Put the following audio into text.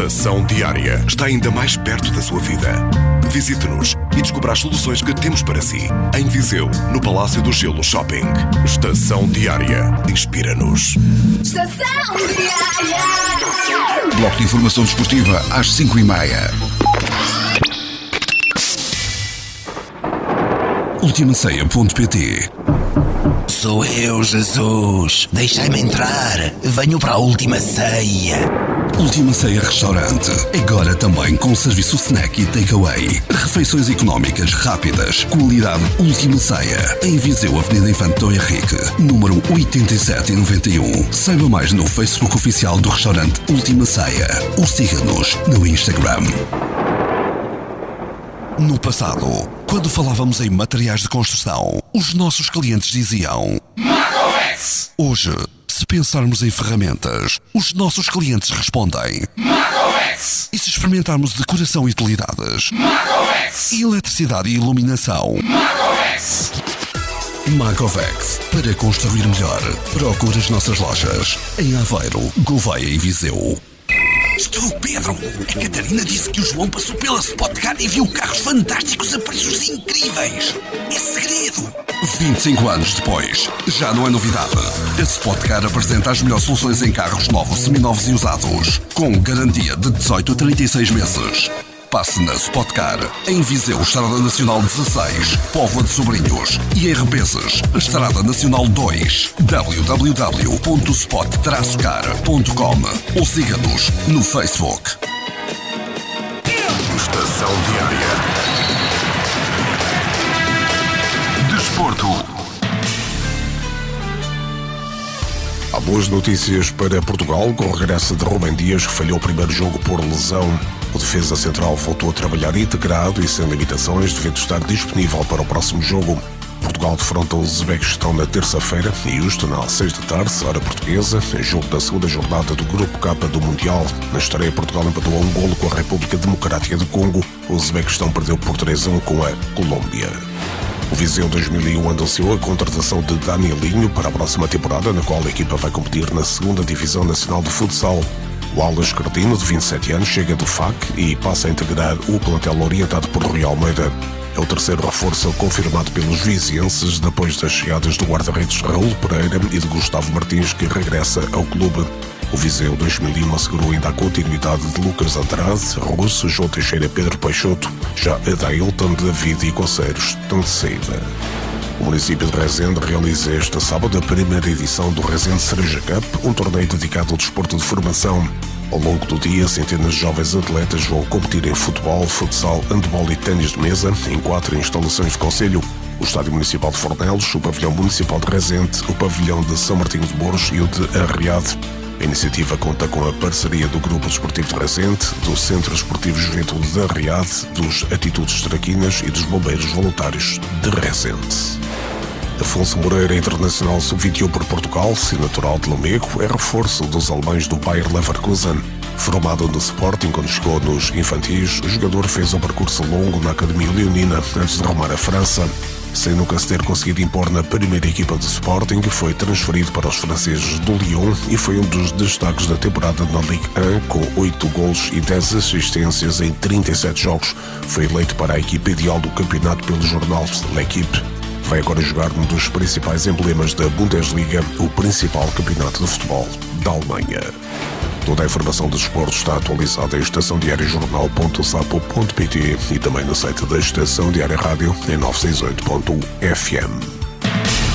Estação Diária está ainda mais perto da sua vida. Visite-nos e descubra as soluções que temos para si. Em Viseu, no Palácio do Gelo Shopping. Estação Diária. Inspira-nos. Estação Diária. Bloco de informação desportiva às 5h30. Ultimaceia.pt. Sou eu, Jesus. Deixai-me entrar. Venho para a Última Ceia. Última Ceia Restaurante. Agora também com serviço snack e takeaway. Refeições económicas, rápidas. Qualidade Última Ceia. Em Viseu, Avenida Infante Dom Henrique, número 8791. Saiba mais no Facebook oficial do restaurante Última Ceia. Ou siga-nos no Instagram. No passado, quando falávamos em materiais de construção, os nossos clientes diziam Macovex. Hoje, se pensarmos em ferramentas, os nossos clientes respondem Macovex. E se experimentarmos decoração e utilidades, Macovex. E eletricidade e iluminação, Macovex. Macovex. Para construir melhor, procure as nossas lojas em Aveiro, Gouveia e Viseu. Estou Pedro. A Catarina disse que o João passou pela Spotcar e viu carros fantásticos a preços incríveis. É segredo. 25 anos depois, já não é novidade. A Spotcar apresenta as melhores soluções em carros novos, seminovos e usados, com garantia de 18 a 36 meses. Passe na Spotcar, em Viseu, Estrada Nacional 16, Póvoa de Sobrinhos e em Repeses, Estrada Nacional 2, www.spot-car.com ou siga-nos no Facebook. Estação Diária. Desporto. Há boas notícias para Portugal, com o regresso de Rubem Dias, que falhou o primeiro jogo por lesão. O defesa central voltou a trabalhar integrado e sem limitações, devendo estar disponível para o próximo jogo. Portugal defronta o Uzbequistão na terça-feira, em Houston, às 6 da tarde, hora portuguesa, em jogo da segunda jornada do Grupo K do Mundial. Na estreia, Portugal empatou a 1-1 com a República Democrática do Congo. O Uzbequistão perdeu por 3-1 com a Colômbia. O Viseu 2001 anunciou a contratação de Danielinho para a próxima temporada, na qual a equipa vai competir na segunda Divisão Nacional de Futsal. O Alas Cretino, de 27 anos, chega do FAC e passa a integrar o plantel orientado por Rui Almeida. É o terceiro reforço confirmado pelos vizienses depois das chegadas do guarda-redes Raul Pereira e de Gustavo Martins, que regressa ao clube. O Viseu 2001 assegurou ainda a continuidade de Lucas Andrade, Russo, João Teixeira, Pedro Peixoto. Já Adailton, David e Coceiros estão de saída. O município de Rezende realiza este sábado a primeira edição do Rezende Cereja Cup, um torneio dedicado ao desporto de formação. Ao longo do dia, centenas de jovens atletas vão competir em futebol, futsal, handebol e ténis de mesa em 4 instalações de concelho: o Estádio Municipal de Fornelos, o Pavilhão Municipal de Rezende, o Pavilhão de São Martinho de Mouros e o de Arriade. A iniciativa conta com a parceria do Grupo Desportivo de Rezende, do Centro Esportivo Juventude de Arriade, dos Atitudes Traquinas e dos Bombeiros Voluntários de Rezende. Afonso Moreira, internacional sub-21 por Portugal e natural de Lamego, é reforço dos alemães do Bayer Leverkusen. Formado no Sporting quando chegou nos infantis, o jogador fez um percurso longo na Academia Leonina antes de rumar à França. Sem nunca se ter conseguido impor na primeira equipa do Sporting, foi transferido para os franceses do Lyon e foi um dos destaques da temporada na Ligue 1, com 8 golos e 10 assistências em 37 jogos. Foi eleito para a equipa ideal do campeonato pelo jornal L'Equipe. Vai agora jogar um dos principais emblemas da Bundesliga, o principal campeonato de futebol da Alemanha. Toda a informação do desporto está atualizada em estaçãodiariajornal.sapo.pt e também no site da Estação Diária Rádio em 968.fm.